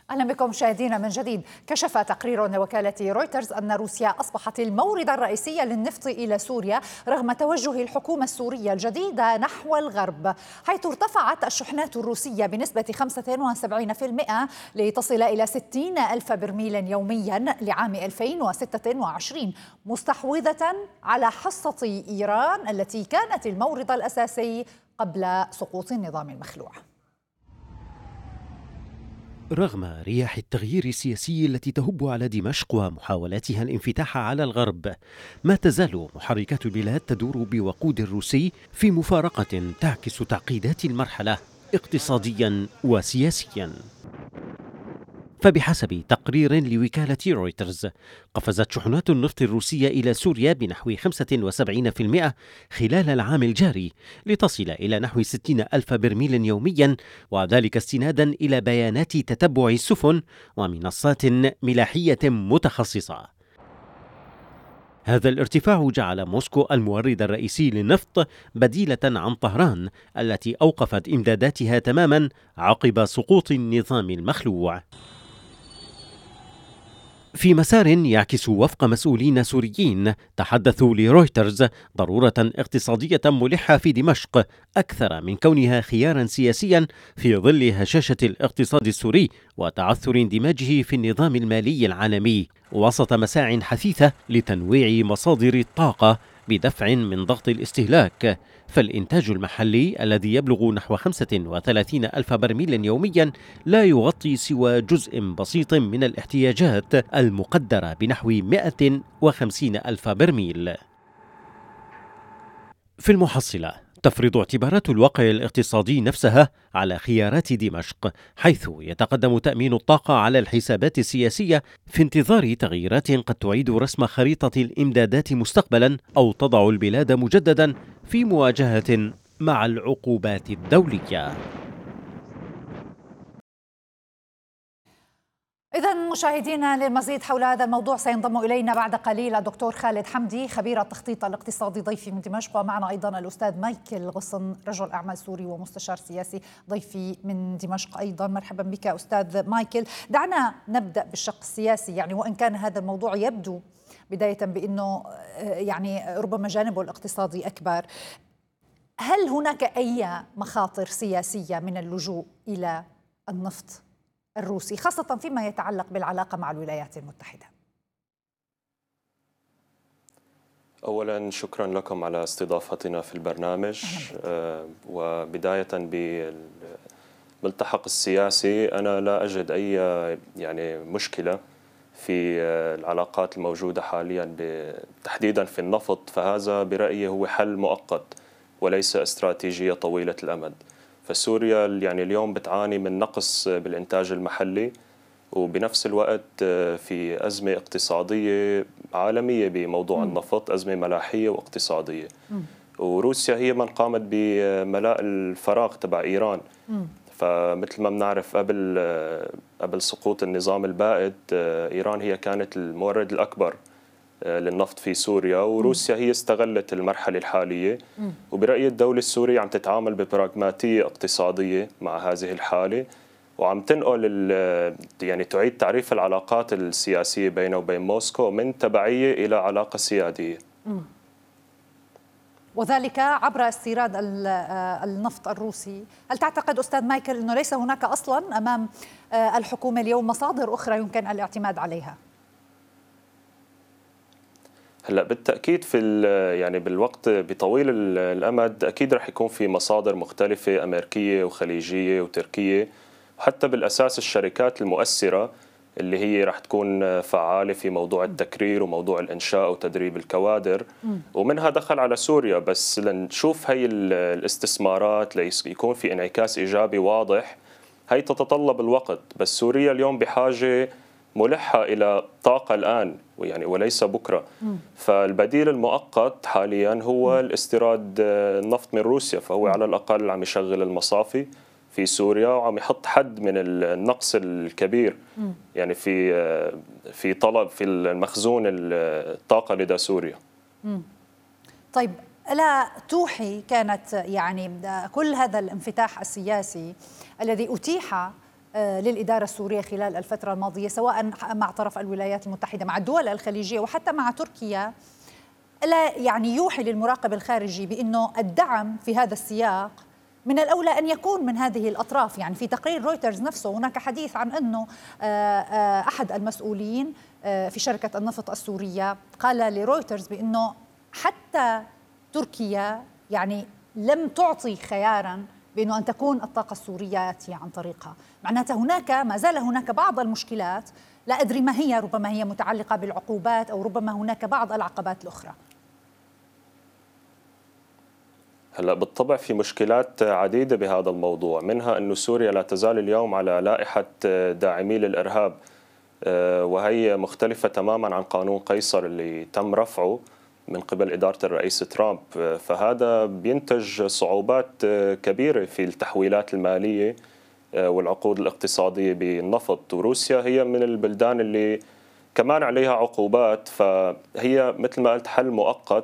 أهلا بكم مشاهدينا من جديد. كشف تقرير لوكالة رويترز أن روسيا أصبحت المورد الرئيسي للنفط إلى سوريا رغم توجه الحكومة السورية الجديدة نحو الغرب، حيث ارتفعت الشحنات الروسية بنسبة 75% لتصل إلى 60 ألف برميل يوميا لعام 2026، مستحوذة على حصة إيران التي كانت المورد الأساسي قبل سقوط النظام المخلوع. رغم رياح التغيير السياسي التي تهب على دمشق ومحاولاتها الانفتاح على الغرب، ما تزال محركات البلاد تدور بوقود الروسي في مفارقة تعكس تعقيدات المرحلة اقتصاديا وسياسيا. فبحسب تقرير لوكالة رويترز، قفزت شحنات النفط الروسية إلى سوريا بنحو 75% خلال العام الجاري لتصل إلى نحو 60 ألف برميل يوميا، وذلك استنادا إلى بيانات تتبع السفن ومنصات ملاحية متخصصة. هذا الارتفاع جعل موسكو المورد الرئيسي للنفط بديلة عن طهران التي أوقفت إمداداتها تماما عقب سقوط النظام المخلوع. في مسار يعكس وفق مسؤولين سوريين تحدثوا لرويترز ضرورة اقتصادية ملحة في دمشق أكثر من كونها خيارا سياسيا في ظل هشاشة الاقتصاد السوري وتعثر اندماجه في النظام المالي العالمي، وسط مساع حثيثة لتنويع مصادر الطاقة بدفع من ضغط الاستهلاك. فالإنتاج المحلي الذي يبلغ نحو 35 ألف برميل يوميا لا يغطي سوى جزء بسيط من الاحتياجات المقدرة بنحو 150 ألف برميل. في المحصلة تفرض اعتبارات الواقع الاقتصادي نفسها على خيارات دمشق، حيث يتقدم تأمين الطاقة على الحسابات السياسية في انتظار تغييرات قد تعيد رسم خريطة الإمدادات مستقبلا أو تضع البلاد مجددا في مواجهة مع العقوبات الدولية. إذن مشاهدينا، للمزيد حول هذا الموضوع سينضم إلينا بعد قليل الدكتور خالد حمدي خبير التخطيط الاقتصادي ضيفي من دمشق، ومعنا أيضا الأستاذ مايكل غصن رجل أعمال سوري ومستشار سياسي ضيفي من دمشق أيضا. مرحبا بك أستاذ مايكل. دعنا نبدأ بالشق السياسي، يعني وإن كان هذا الموضوع يبدو بداية بأنه يعني ربما جانبه الاقتصادي أكبر، هل هناك أي مخاطر سياسية من اللجوء إلى النفط الروسي خاصة فيما يتعلق بالعلاقة مع الولايات المتحدة؟ أولا شكرا لكم على استضافتنا في البرنامج. وبداية بالملتحق السياسي، أنا لا أجد أي مشكلة في العلاقات الموجودة حاليا تحديدا في النفط، فهذا برأيي هو حل مؤقت وليس استراتيجية طويلة الأمد. فسوريا اليوم بتعاني من نقص بالإنتاج المحلي، وبنفس الوقت في أزمة اقتصادية عالمية بموضوع النفط، أزمة ملاحية واقتصادية. وروسيا هي من قامت بملاء الفراغ تبع إيران. فمثل ما بنعرف قبل سقوط النظام البائد، إيران هي كانت المورد الأكبر للنفط في سوريا، وروسيا هي استغلت المرحلة الحالية. وبرأيي الدولة السورية عم تتعامل ببراغماتية اقتصادية مع هذه الحالة، وعم تنقل تعيد تعريف العلاقات السياسية بينه وبين موسكو من تبعية إلى علاقة سيادية، وذلك عبر استيراد النفط الروسي. هل تعتقد أستاذ مايكل أنه ليس هناك أصلا أمام الحكومة اليوم مصادر أخرى يمكن الاعتماد عليها؟ هلا بالتأكيد بالوقت بطويل الأمد أكيد رح يكون في مصادر مختلفة أمريكية وخليجية وتركية، وحتى بالأساس الشركات المؤثرة اللي هي رح تكون فعالة في موضوع التكرير وموضوع الإنشاء وتدريب الكوادر، ومنها دخل على سوريا. بس لنشوف هي الاستثمارات ليكون في انعكاس إيجابي واضح، هي تتطلب الوقت. بس سوريا اليوم بحاجة ملحة إلى طاقة الآن وليس بكرة. فالبديل المؤقت حاليا هو الاستيراد النفط من روسيا، فهو على الأقل عم يشغل المصافي في سوريا وعم يحط حد من النقص الكبير في طلب في المخزون الطاقة لدى سوريا. طيب، ألا توحي كانت كل هذا الانفتاح السياسي الذي أتيح للإدارة السورية خلال الفترة الماضية، سواء مع طرف الولايات المتحدة، مع الدول الخليجية، وحتى مع تركيا، لا يعني يوحي للمراقب الخارجي بأنه الدعم في هذا السياق من الأولى أن يكون من هذه الأطراف. يعني في تقرير رويترز نفسه هناك حديث عن أنه أحد المسؤولين في شركة النفط السورية قال لرويترز بأنه حتى تركيا يعني لم تعطي خياراً بأنه أن تكون الطاقة السورية يأتي عن طريقها. معناته هناك ما زال هناك بعض المشكلات، لا أدري ما هي، ربما هي متعلقة بالعقوبات أو ربما هناك بعض العقبات الأخرى. هلا بالطبع في مشكلات عديدة بهذا الموضوع، منها أن سوريا لا تزال اليوم على لائحة داعمي للإرهاب، وهي مختلفة تماما عن قانون قيصر اللي تم رفعه من قبل إدارة الرئيس ترامب. فهذا بينتج صعوبات كبيرة في التحويلات المالية والعقود الاقتصادية بالنفط، وروسيا هي من البلدان اللي كمان عليها عقوبات. فهي مثل ما قلت حل مؤقت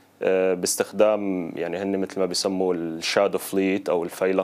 باستخدام يعني هن مثل ما بيسموا الشادو فليت أو الفيلق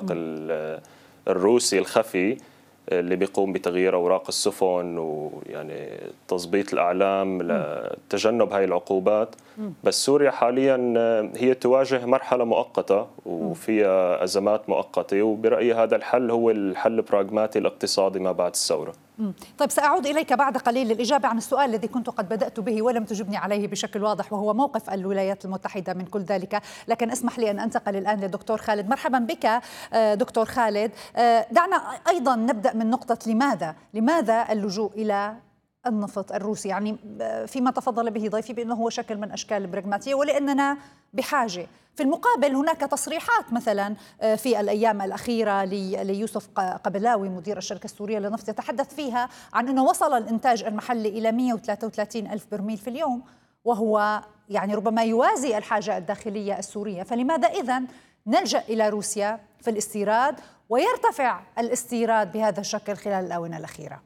الروسي الخفي اللي بيقوم بتغيير أوراق السفن ويعني تظبيط الأعلام لتجنب هاي العقوبات. بس سوريا حاليا هي تواجه مرحلة مؤقتة وفيها أزمات مؤقتة، وبرأيي هذا الحل هو الحل البراغماتي الاقتصادي ما بعد الثورة. طيب سأعود إليك بعد قليل للإجابة عن السؤال الذي كنت قد بدأت به ولم تجبني عليه بشكل واضح، وهو موقف الولايات المتحدة من كل ذلك. لكن اسمح لي أن أنتقل الآن للدكتور خالد. مرحبا بك دكتور خالد. دعنا أيضا نبدأ من نقطة لماذا اللجوء إلى النفط الروسي؟ يعني فيما تفضل به ضيفي بأنه هو شكل من أشكال البراغماتية ولأننا بحاجة. في المقابل هناك تصريحات مثلا في الأيام الأخيرة ليوسف قبلاوي مدير الشركة السورية للنفط يتحدث فيها عن أنه وصل الإنتاج المحلي إلى 133 ألف برميل في اليوم، وهو يعني ربما يوازي الحاجة الداخلية السورية. فلماذا إذن نلجأ إلى روسيا في الاستيراد ويرتفع الاستيراد بهذا الشكل خلال الآونة الأخيرة؟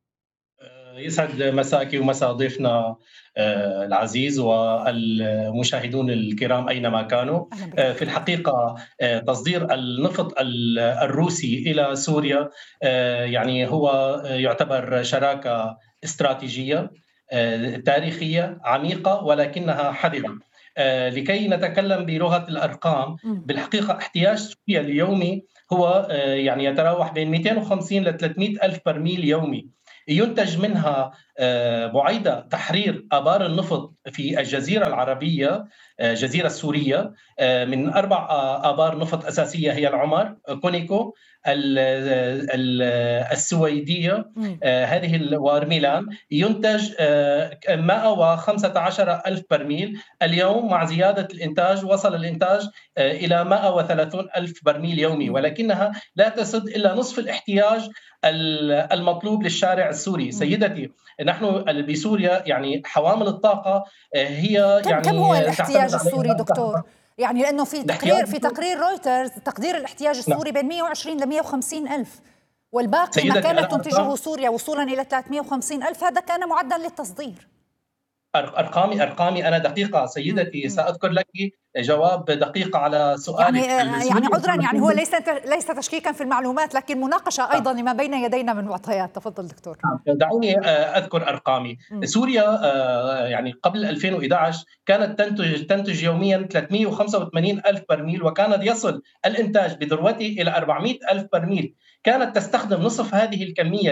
يسعد مساك ومساء ضيفنا العزيز والمشاهدون الكرام أينما كانوا. في الحقيقة تصدير النفط الروسي إلى سوريا يعني هو يعتبر شراكة استراتيجية تاريخية عميقة ولكنها حذرة. لكي نتكلم بلغة الأرقام، بالحقيقة احتياج سوريا اليومي هو يعني يتراوح بين 250 ل 300 ألف برميل يومي، ينتج منها بعيدة تحرير آبار النفط في الجزيرة العربية جزيرة السورية من 4 آبار نفط أساسية هي العمر، كونيكو، السويدية هذه وارميلان. ينتج 115 ألف برميل اليوم، مع زيادة الإنتاج وصل الإنتاج إلى 130 ألف برميل يومي، ولكنها لا تسد إلا نصف الاحتياج المطلوب للشارع السوري. سيدتي، نحن بسوريا يعني حوامل الطاقة هي كم هو الاحتياج السوري دكتور؟ يعني لأنه في تقرير رويترز تقدير الاحتياج السوري بين 120 ل 150 ألف، والباقي ما كانت تنتجه سوريا وصولا إلى 350 ألف، هذا كان معدا للتصدير. أرقامي أنا دقيقة سيدتي، سأذكر لك جواب دقيق على سؤالك. يعني عذرا، يعني هو ليس تشكيكا في المعلومات، لكن مناقشة أيضا لما بين يدينا من معطيات. تفضل دكتور. دعوني أذكر أرقامي. سوريا يعني قبل 2011 كانت تنتج يوميا 385 ألف برميل، وكان يصل الإنتاج بذروته إلى 400 ألف برميل. كانت تستخدم نصف هذه الكمية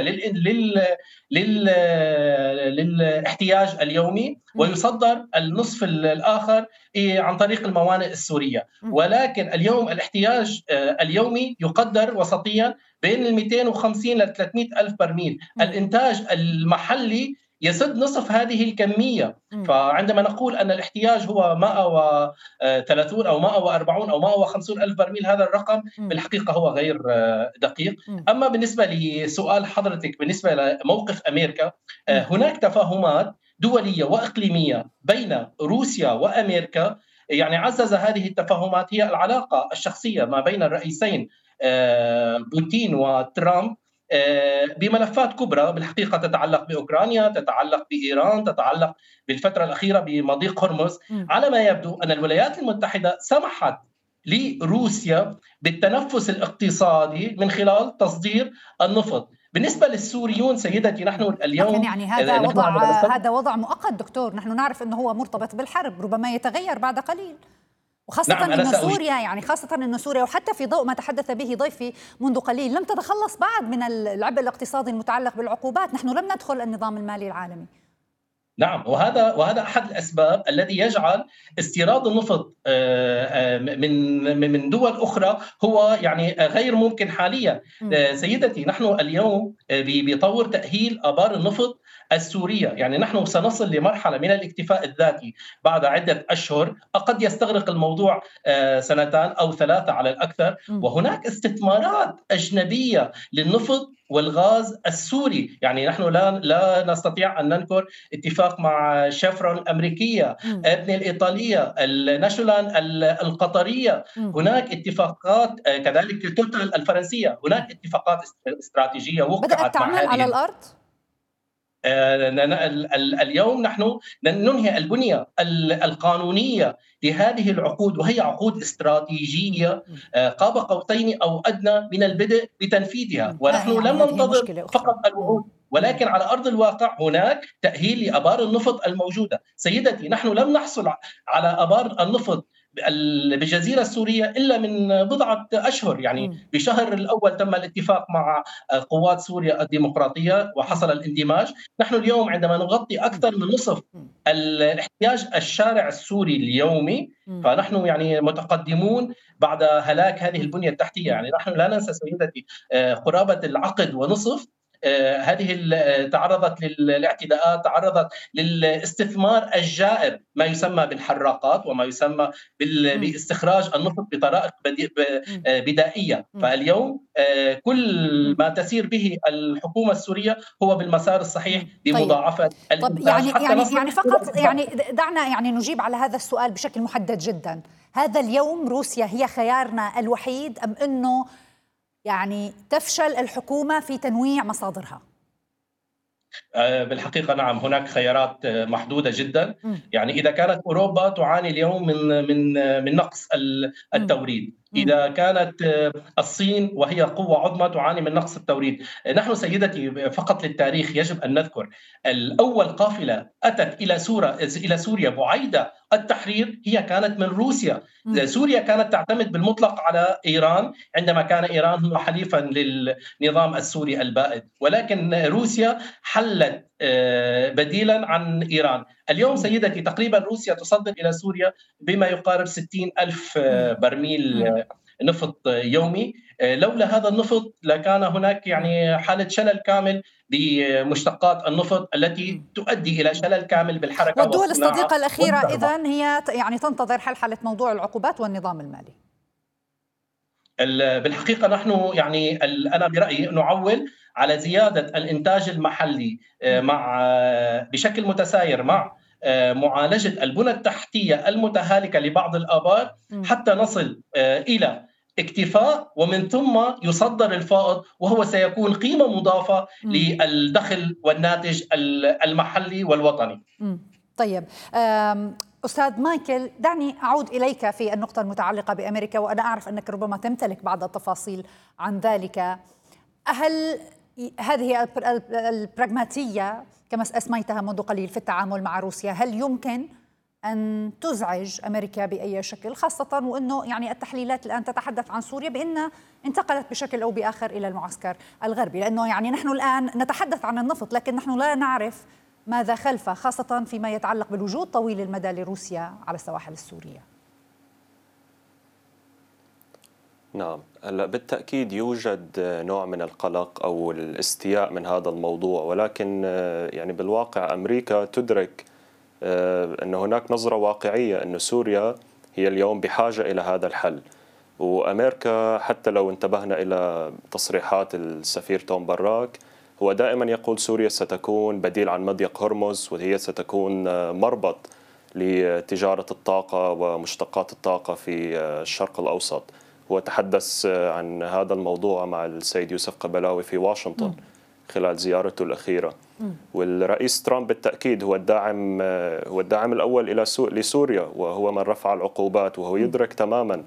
للاحتياج اليومي، ويصدر النصف الآخر عن طريق الموانئ السورية. ولكن اليوم الاحتياج اليومي يقدر وسطيا بين 250 ل 300 ألف برميل. الإنتاج المحلي يسد نصف هذه الكمية. فعندما نقول أن الاحتياج هو 130 أو 140 أو 150 ألف برميل، هذا الرقم بالحقيقة هو غير دقيق. أما بالنسبة لسؤال حضرتك بالنسبة لموقف أمريكا، هناك تفاهمات دولية وإقليمية بين روسيا وأمريكا. يعني عزز هذه التفاهمات هي العلاقة الشخصية ما بين الرئيسين بوتين وترامب بملفات كبرى بالحقيقة تتعلق بأوكرانيا، تتعلق بإيران، تتعلق بالفترة الأخيرة بمضيق هرمز. على ما يبدو أن الولايات المتحدة سمحت لروسيا بالتنفس الاقتصادي من خلال تصدير النفط. بالنسبة للسوريون سيدتي، نحن اليوم يعني هذا وضع مؤقت دكتور، نحن نعرف أنه هو مرتبط بالحرب، ربما يتغير بعد قليل، وخاصة نعم أن سوريا خاصة أن سوريا وحتى في ضوء ما تحدث به ضيفي منذ قليل لم تتخلص بعد من العبء الاقتصادي المتعلق بالعقوبات. نحن لم ندخل النظام المالي العالمي. نعم، وهذا أحد الأسباب الذي يجعل استيراد النفط من دول أخرى هو غير ممكن حاليا. سيدتي، نحن اليوم بطور تأهيل آبار النفط السورية، نحن سنصل لمرحلة من الاكتفاء الذاتي بعد عدة أشهر، قد يستغرق الموضوع 2 أو 3 على الأكثر. وهناك استثمارات أجنبية للنفط والغاز السوري، نحن لا نستطيع أن ننكر اتفاق مع شيفرون الأمريكية، ابن الإيطالية، الناشونال القطرية، هناك اتفاقات كذلك توتال الفرنسية، هناك اتفاقات استراتيجية وقعت بدأت تعمل على الأرض. اليوم نحن ننهي البنية القانونية لهذه العقود، وهي عقود استراتيجية قاب قوسين أو أدنى من البدء بتنفيذها. ونحن لم ننتظر فقط الوعود، ولكن على أرض الواقع هناك تأهيل لآبار النفط الموجودة. سيدتي، نحن لم نحصل على آبار النفط بالجزيرة السورية إلا من بضعة أشهر، بشهر الأول تم الاتفاق مع قوات سوريا الديمقراطية وحصل الاندماج. نحن اليوم عندما نغطي أكثر من نصف الاحتياج الشارع السوري اليومي، فنحن متقدمون بعد هلاك هذه البنية التحتية. نحن لا ننسى سيدتي قرابة العقد ونصف هذه تعرضت للاعتداءات، تعرضت للاستثمار الجائر، ما يسمى بالحراقات وما يسمى باستخراج النفط بطرائق بدائية. فاليوم كل ما تسير به الحكومة السورية هو بالمسار الصحيح بمضاعفة الإنتاج. فقط دعنا نجيب على هذا السؤال بشكل محدد جدا. هذا اليوم روسيا هي خيارنا الوحيد أم أنه تفشل الحكومة في تنويع مصادرها؟ بالحقيقة نعم، هناك خيارات محدودة جدا. إذا كانت أوروبا تعاني اليوم من نقص التوريد، إذا كانت الصين وهي قوة عظمى تعاني من نقص التوريد. نحن سيدتي فقط للتاريخ يجب أن نذكر الأول قافلة أتت إلى سوريا بعيدة التحرير هي كانت من روسيا. سوريا كانت تعتمد بالمطلق على إيران عندما كان إيران هو حليفا للنظام السوري البائد، ولكن روسيا حلت بديلا عن إيران. اليوم سيدتي تقريبا روسيا تصدر إلى سوريا بما يقارب 60,000 برميل نفط يومي. لولا هذا النفط لكان هناك حالة شلل كامل بمشتقات النفط التي تؤدي إلى شلل كامل بالحركة. والدول الصديقة الأخيرة إذن هي تنتظر حل موضوع العقوبات والنظام المالي. بالحقيقة نحن أنا برأيي نعول على زيادة الإنتاج المحلي بشكل متساير مع معالجة البنى التحتية المتهالكة لبعض الآبار حتى نصل إلى اكتفاء، ومن ثم يصدر الفائض، وهو سيكون قيمة مضافة للدخل والناتج المحلي والوطني. طيب أستاذ مايكل، دعني أعود إليك في النقطة المتعلقة بأمريكا، وأنا أعرف أنك ربما تمتلك بعض التفاصيل عن ذلك. هل هذه البراغماتية كما أسميتها منذ قليل في التعامل مع روسيا هل يمكن أن تزعج أمريكا بأي شكل، خاصة وأنه التحليلات الآن تتحدث عن سوريا بأنها انتقلت بشكل أو بآخر إلى المعسكر الغربي، لأنه نحن الآن نتحدث عن النفط لكن نحن لا نعرف ماذا خلفه، خاصة فيما يتعلق بالوجود طويل المدى لروسيا على السواحل السورية. نعم، بالتأكيد يوجد نوع من القلق أو الاستياء من هذا الموضوع، ولكن بالواقع أمريكا تدرك أن هناك نظرة واقعية أن سوريا هي اليوم بحاجة إلى هذا الحل. وأمريكا حتى لو انتبهنا إلى تصريحات السفير توم براك، هو دائما يقول سوريا ستكون بديل عن مضيق هرمز، وهي ستكون مربط لتجارة الطاقة ومشتقات الطاقة في الشرق الأوسط. هو تحدث عن هذا الموضوع مع السيد يوسف قبلاوي في واشنطن خلال زيارته الأخيرة. والرئيس ترامب بالتأكيد هو الداعم الأول لسوريا، وهو من رفع العقوبات، وهو يدرك تماما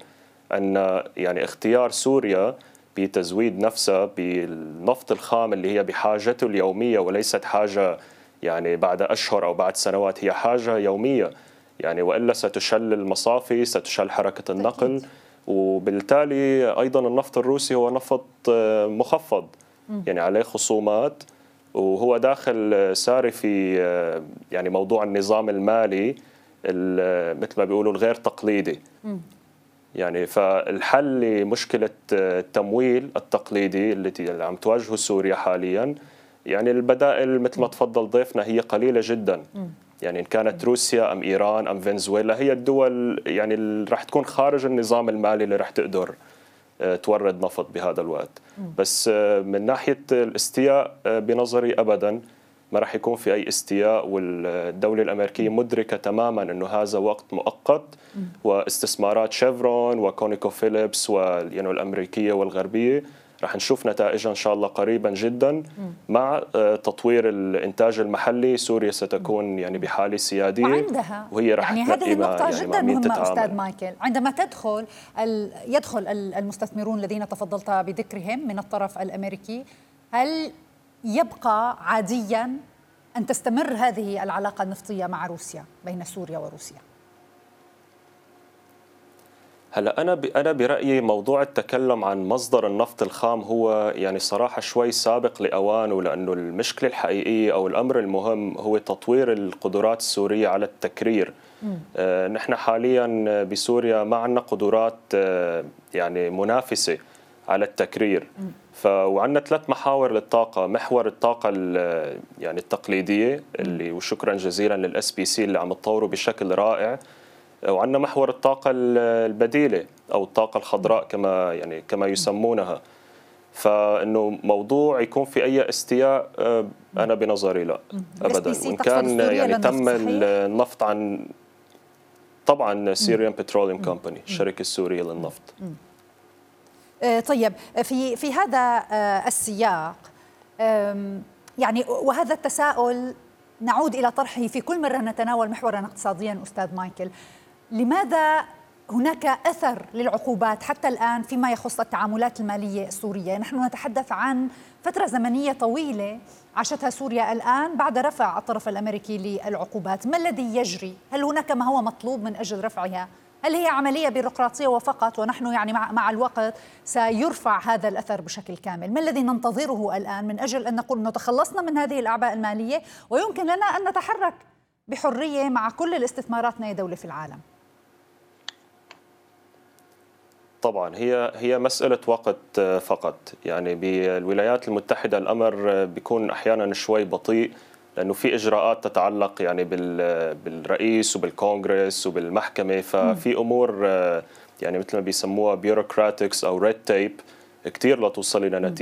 أن يعني اختيار سوريا بتزويد نفسها بالنفط الخام اللي هي بحاجته اليومية وليست حاجة يعني بعد أشهر أو بعد سنوات، هي حاجة يومية يعني، وإلا ستشل المصافي، ستشل حركة النقل. وبالتالي أيضا النفط الروسي هو نفط مخفض يعني عليه خصومات، وهو داخل ساري في يعني موضوع النظام المالي مثل ما بيقولوا الغير تقليدي. يعني فالحل لمشكلة التمويل التقليدي التي عم تواجهه سوريا حاليا، يعني البدائل مثل ما تفضل ضيفنا هي قليلة جدا. يعني إن كانت روسيا أم إيران أم فنزويلا هي الدول يعني اللي رح تكون خارج النظام المالي اللي رح تقدر تورد نفط بهذا الوقت. بس من ناحية الاستياء بنظري أبدا ما رح يكون في أي استياء، والدولة الأمريكية مدركة تماما أنه هذا وقت مؤقت، واستثمارات شيفرون وكونيكو فيليبس يعني الأمريكية والغربية رح نشوف نتائجها إن شاء الله قريبا جدا. مع تطوير الإنتاج المحلي سوريا ستكون يعني بحالة سيادية، وعندها وهي رح يعني هذه النقطة يعني جدا مهمة أستاذ مايكل. عندما يدخل المستثمرون الذين تفضلت بذكرهم من الطرف الأمريكي، هل يبقى عاديا أن تستمر هذه العلاقة النفطية مع روسيا بين سوريا وروسيا؟ هلا أنا برأيي موضوع التكلم عن مصدر النفط الخام هو يعني صراحة شوي سابق لأوانه، لأنه المشكلة الحقيقية أو الأمر المهم هو تطوير القدرات السورية على التكرير. نحن حاليا بسوريا ما عندنا قدرات يعني منافسة على التكرير. وعندنا 3 محاور للطاقة. محور الطاقة يعني التقليدية اللي وشكرا جزيلا للأس بي سي اللي عم تطوره بشكل رائع، وعندنا محور الطاقة البديلة أو الطاقة الخضراء كما يسمونها. فإنه موضوع يكون في أي استياء أنا بنظري لا أبدا. وإن كان يعني تم النفط عن طبعا سيريان بتروليوم كومباني الشركة السورية للنفط. طيب في هذا السياق يعني وهذا التساؤل نعود إلى طرحه في كل مرة نتناول محورا اقتصاديا أستاذ مايكل، لماذا هناك أثر للعقوبات حتى الآن فيما يخص التعاملات المالية السورية؟ نحن نتحدث عن فترة زمنية طويلة عاشتها سوريا الآن بعد رفع الطرف الأمريكي للعقوبات. ما الذي يجري؟ هل هناك ما هو مطلوب من أجل رفعها؟ هل هي عملية بيروقراطية وفقط ونحن يعني مع الوقت سيرفع هذا الأثر بشكل كامل؟ ما الذي ننتظره الآن من أجل أن نقول أنه تخلصنا من هذه الأعباء المالية ويمكن لنا أن نتحرك بحرية مع كل الاستثمارات أي دولة في العالم؟ طبعا هي مسألة وقت فقط. يعني بالولايات المتحدة الأمر بيكون أحيانا شوي بطيء، لأنه في إجراءات تتعلق يعني بالرئيس وبالكونغرس وبالمحكمة، ففي أمور يعني مثل ما بيسموها بيروقراتكس أو ريد تيب كتير لا توصل إلى نتيجة.